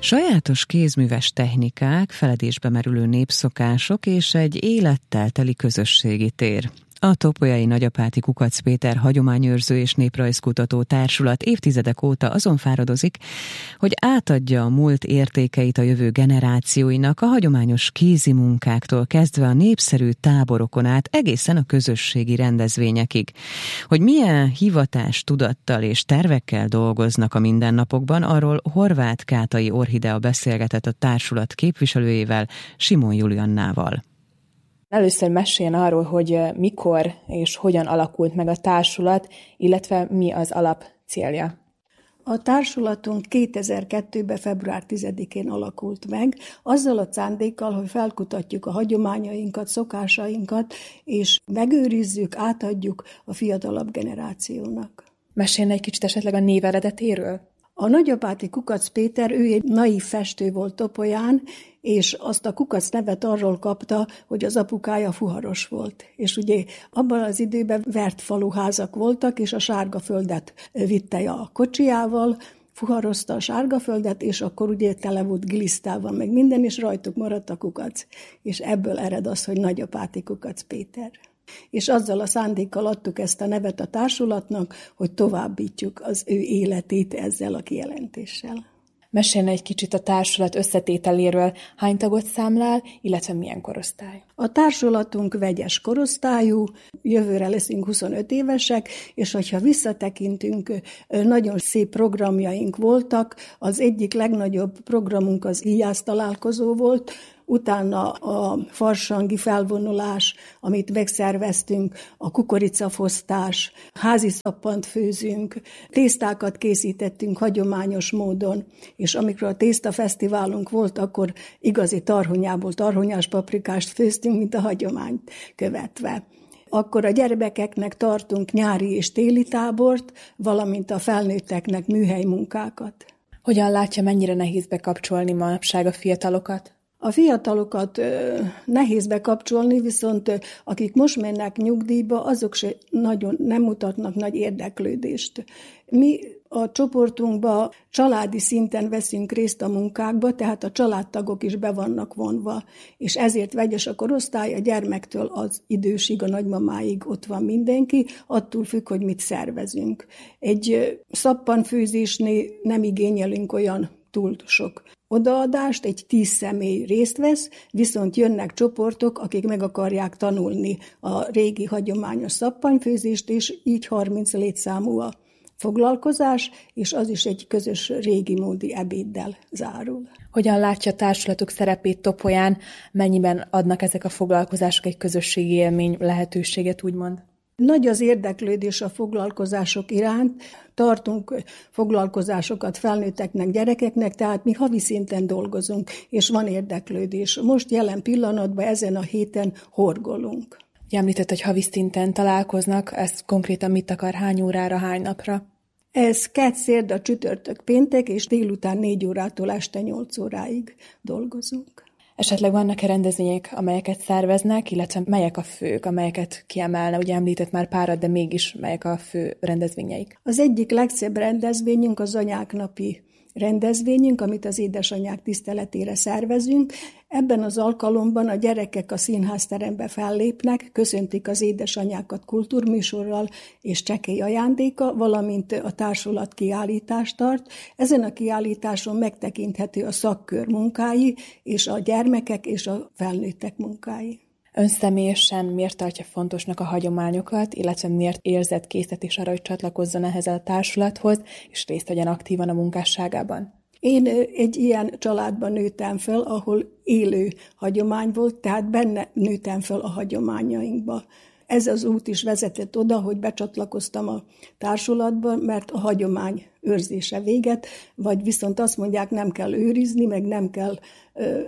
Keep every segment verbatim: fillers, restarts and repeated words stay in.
Sajátos kézműves technikák, feledésbe merülő népszokások és egy élettel teli közösségi tér. A Topolyai Nagyapáti Kukac Péter Hagyományőrző és Néprajzkutató Társulat évtizedek óta azon fáradozik, hogy átadja a múlt értékeit a jövő generációinak, a hagyományos kézi munkáktól kezdve a népszerű táborokon át egészen a közösségi rendezvényekig. Hogy milyen hivatástudattal és tervekkel dolgoznak a mindennapokban, arról Horváth Kátai Orhidea beszélgetett a társulat képviselőjével, Simon Juliannával. Először meséljen arról, hogy mikor és hogyan alakult meg a társulat, illetve mi az alap célja. A társulatunk kétezer-kettőben február tizedikén alakult meg, azzal a szándékkal, hogy felkutatjuk a hagyományainkat, szokásainkat, és megőrizzük, átadjuk a fiatalabb generációnak. Meséljen egy kicsit esetleg a név eredetéről? A Nagyapáti Kukac Péter, ő egy naív festő volt Topolyán, és azt a Kukac nevet arról kapta, hogy az apukája fuharos volt. És ugye abban az időben vert faluházak voltak, és a Sárgaföldet vitte a kocsijával, fuharozta a Sárgaföldet, és akkor ugye tele volt glisztával, meg minden, és rajtuk maradt a kukac. És ebből ered az, hogy Nagyapáti Kukac Péter. És azzal a szándékkal adtuk ezt a nevet a társulatnak, hogy továbbítjuk az ő életét ezzel a kijelentéssel. Mesélne egy kicsit a társulat összetételéről, hány tagot számlál, illetve milyen korosztály? A társulatunk vegyes korosztályú, jövőre leszünk huszonöt évesek, és hogyha visszatekintünk, nagyon szép programjaink voltak. Az egyik legnagyobb programunk az íjász találkozó volt, utána a farsangi felvonulás, amit megszerveztünk, a kukoricafosztás, házi szappant főzünk, tésztákat készítettünk hagyományos módon, és amikor a tésztafesztiválunk volt, akkor igazi tarhonyából tarhonyás paprikást főztünk, mint a hagyományt követve. Akkor a gyermekeknek tartunk nyári és téli tábort, valamint a felnőtteknek műhely munkákat. Hogyan látja, mennyire nehéz bekapcsolni manapság a fiatalokat? A fiatalokat ö, nehéz bekapcsolni, viszont ö, akik most mennek nyugdíjba, azok se nagyon nem mutatnak nagy érdeklődést. Mi a csoportunkban családi szinten veszünk részt a munkákba, tehát a családtagok is be vannak vonva, és ezért vegyes a korosztály, a gyermektől az idősig, a nagymamáig ott van mindenki, attól függ, hogy mit szervezünk. Egy ö, szappanfőzésnél nem igényelünk olyan túl sok odaadást, egy tíz személy részt vesz, viszont jönnek csoportok, akik meg akarják tanulni a régi hagyományos szappanfőzést, és így harminc létszámú a foglalkozás, és az is egy közös régi módi ebéddel zárul. Hogyan látja a társulatok szerepét Topolyán, mennyiben adnak ezek a foglalkozások egy közösségi élmény lehetőséget, úgymond? Nagy az érdeklődés a foglalkozások iránt, tartunk foglalkozásokat felnőtteknek, gyerekeknek, tehát mi havi szinten dolgozunk, és van érdeklődés. Most jelen pillanatban ezen a héten horgolunk. Említett, hogy havi szinten találkoznak, ez konkrétan mit akar, hány órára, hány napra? Ez kedd, szerda, csütörtök, péntek, és délután négy órától este nyolc óráig dolgozunk. Esetleg vannak-e rendezvények, amelyeket szerveznek, illetve melyek a fők, amelyeket kiemelne? Ugye említett már párat, de mégis melyek a fő rendezvényeik? Az egyik legszebb rendezvényünk az anyák napi rendezvényünk, amit az édesanyák tiszteletére szervezünk. Ebben az alkalomban a gyerekek a színházterembe fellépnek, köszöntik az édesanyákat kultúrműsorral és csekély ajándéka, valamint a társulat kiállítást tart. Ezen a kiállításon megtekinthető a szakkör munkái, és a gyermekek és a felnőttek munkái. Ön személyesen miért tartja fontosnak a hagyományokat, illetve miért érzett késztetés arra, hogy csatlakozzon ehhez a társulathoz, és részt vegyen aktívan a munkásságában? Én egy ilyen családban nőttem fel, ahol élő hagyomány volt, tehát benne nőttem fel a hagyományainkba. Ez az út is vezetett oda, hogy becsatlakoztam a társulatba, mert a hagyomány őrzése véget, vagy viszont azt mondják, nem kell őrizni, meg nem kell ö,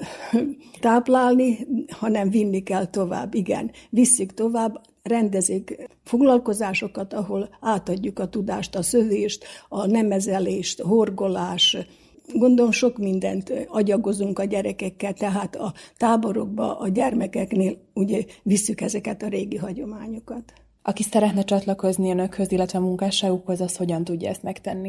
táplálni, hanem vinni kell tovább. Igen, visszük tovább, rendezik foglalkozásokat, ahol átadjuk a tudást, a szövést, a nemezelést, horgolás. Gondolom sok mindent agyagozunk a gyerekekkel, tehát a táborokba, a gyermekeknél ugye visszük ezeket a régi hagyományokat. Aki szeretne csatlakozni önökhöz, illetve a munkásságukhoz, az hogyan tudja ezt megtenni?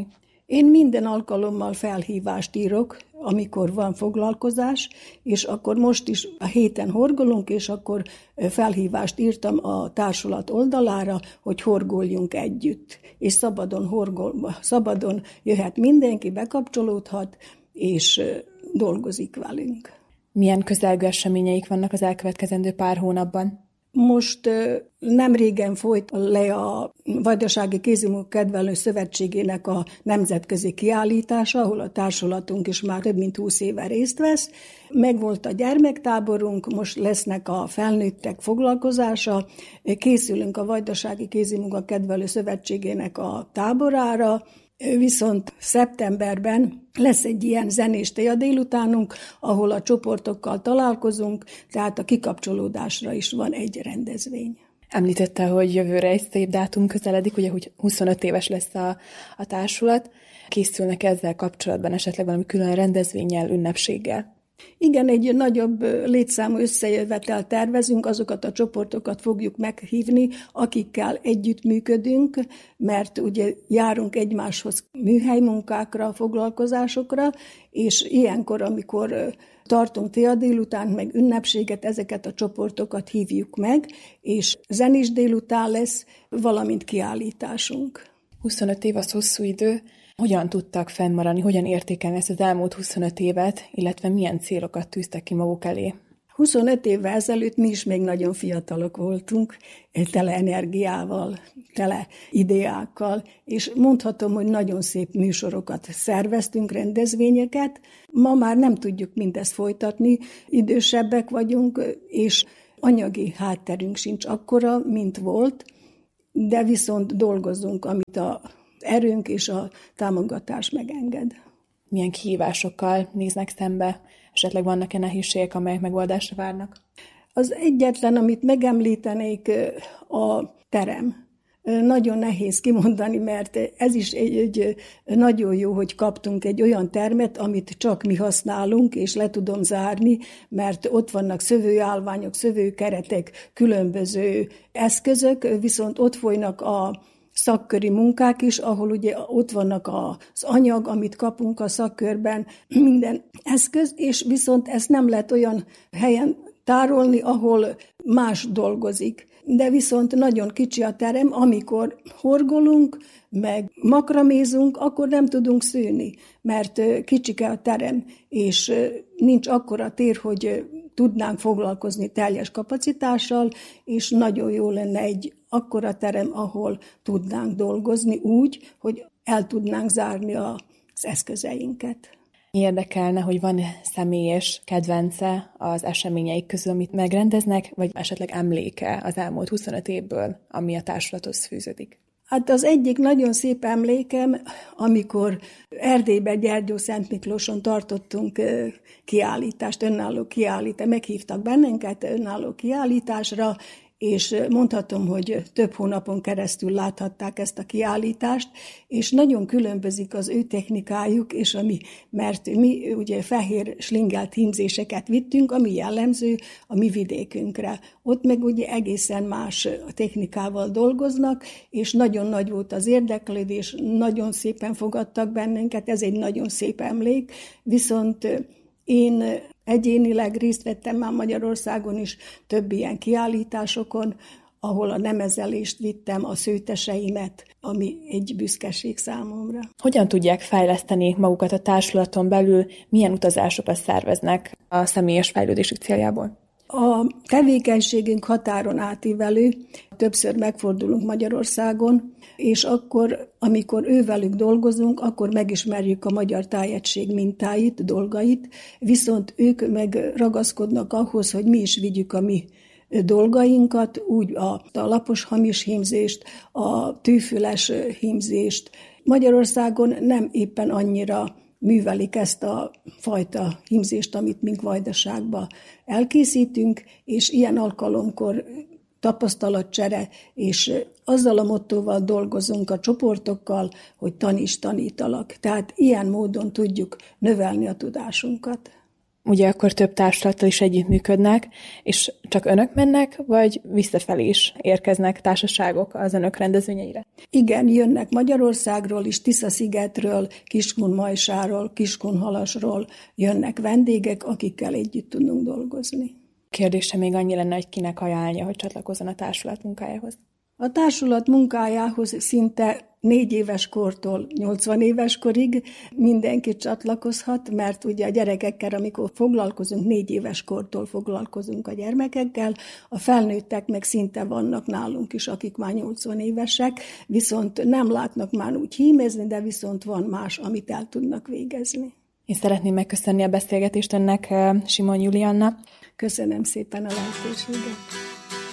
Én minden alkalommal felhívást írok, amikor van foglalkozás, és akkor most is a héten horgolunk, és akkor felhívást írtam a társulat oldalára, hogy horgoljunk együtt. És szabadon, horgol, szabadon jöhet mindenki, bekapcsolódhat, és dolgozik velünk. Milyen közelgő eseményeik vannak az elkövetkezendő pár hónapban? Most nem régen folyt le a Vajdasági Kézimunka Kedvelő Szövetségének a nemzetközi kiállítása, ahol a társulatunk is már több mint húsz éve részt vesz. Megvolt a gyermektáborunk, most lesznek a felnőttek foglalkozása. Készülünk a Vajdasági Kézimunka Kedvelő Szövetségének a táborára, viszont szeptemberben lesz egy ilyen zenés téja délutánunk, ahol a csoportokkal találkozunk, tehát a kikapcsolódásra is van egy rendezvény. Említette, hogy jövőre egy szép dátum közeledik, ugye, hogy huszonöt éves lesz a, a társulat. Készülnek ezzel kapcsolatban esetleg valami külön rendezvénnyel, ünnepséggel? Igen, egy nagyobb létszámú összejövetel tervezünk, azokat a csoportokat fogjuk meghívni, akikkel együttműködünk, mert ugye járunk egymáshoz műhelymunkákra, foglalkozásokra, és ilyenkor, amikor tartunk téa délután, meg ünnepséget, ezeket a csoportokat hívjuk meg, és zenés délután lesz, valamint kiállításunk. huszonöt év az hosszú idő. Hogyan tudtak fennmaradni, hogyan értékelni ezt az elmúlt huszonöt évet, illetve milyen célokat tűztek ki maguk elé? huszonöt évvel ezelőtt mi is még nagyon fiatalok voltunk, tele energiával, tele ideákkal, és mondhatom, hogy nagyon szép műsorokat szerveztünk, rendezvényeket. Ma már nem tudjuk mindezt folytatni, idősebbek vagyunk, és anyagi hátterünk sincs akkora, mint volt, de viszont dolgozunk, amit a erőnk és a támogatás megenged. Milyen kihívásokkal néznek szembe? Esetleg vannak-e nehézségek, amelyek megoldásra várnak? Az egyetlen, amit megemlítenék, a terem. Nagyon nehéz kimondani, mert ez is egy, egy nagyon jó, hogy kaptunk egy olyan termet, amit csak mi használunk, és le tudom zárni, mert ott vannak szövőállványok, szövőkeretek, különböző eszközök, viszont ott folynak a szakköri munkák is, ahol ugye ott vannak az anyag, amit kapunk a szakkörben, minden eszköz, és viszont ezt nem lehet olyan helyen tárolni, ahol más dolgozik. De viszont nagyon kicsi a terem, amikor horgolunk, meg makramézunk, akkor nem tudunk szőni, mert kicsike a terem, és nincs akkora tér, hogy tudnánk foglalkozni teljes kapacitással, és nagyon jó lenne egy akkora terem, ahol tudnánk dolgozni úgy, hogy el tudnánk zárni az eszközeinket. Érdekelne, hogy van személyes kedvence az eseményeik közül, amit megrendeznek, vagy esetleg emléke az elmúlt huszonöt évből, ami a társulathoz fűződik? Hát az egyik nagyon szép emlékem, amikor Erdélyben, Gyergyószent Miklóson tartottunk kiállítást, önálló kiállítást, meghívtak bennünket önálló kiállításra, és mondhatom, hogy több hónapon keresztül láthatták ezt a kiállítást, és nagyon különbözik az ő technikájuk, és ami, mert mi ugye fehér slingelt hímzéseket vittünk, ami jellemző a mi vidékünkre. Ott meg ugye egészen más technikával dolgoznak, és nagyon nagy volt az érdeklődés, nagyon szépen fogadtak bennünket, ez egy nagyon szép emlék, viszont én egyénileg részt vettem már Magyarországon is több ilyen kiállításokon, ahol a nemezelést vittem, a szőteseimet, ami egy büszkeség számomra. Hogyan tudják fejleszteni magukat a társulaton belül, milyen utazásokat szerveznek a személyes fejlődésük céljából? A tevékenységünk határon átívelő, többször megfordulunk Magyarországon, és akkor, amikor ővelük dolgozunk, akkor megismerjük a magyar tájegység mintáit, dolgait, viszont ők meg ragaszkodnak ahhoz, hogy mi is vigyük a mi dolgainkat, úgy a, a lapos hamis hímzést, a tűfüles hímzést. Magyarországon nem éppen annyira művelik ezt a fajta hímzést, amit mink Vajdaságban elkészítünk, és ilyen alkalomkor tapasztalatcsere, és azzal a mottóval dolgozunk a csoportokkal, hogy taníts, tanítalak. Tehát ilyen módon tudjuk növelni a tudásunkat. Ugye akkor több társulattal is együttműködnek, és csak önök mennek, vagy visszafelé is érkeznek társaságok az önök rendezvényeire? Igen, jönnek Magyarországról is, Tisza-szigetről, Kiskunmajsáról, Kiskunhalasról jönnek vendégek, akikkel együtt tudunk dolgozni. Kérdése még annyi lenne, hogy kinek ajánlja, hogy csatlakozzon a társulat munkájához. A társulat munkájához szinte négy éves kortól nyolcvan éves korig mindenki csatlakozhat, mert ugye a gyerekekkel, amikor foglalkozunk, négy éves kortól foglalkozunk a gyermekekkel, a felnőttek meg szinte vannak nálunk is, akik már nyolcvan évesek, viszont nem látnak már úgy hímezni, de viszont van más, amit el tudnak végezni. Én szeretném megköszönni a beszélgetést önnek, Simon Julianna. Köszönöm szépen a lehetőséget.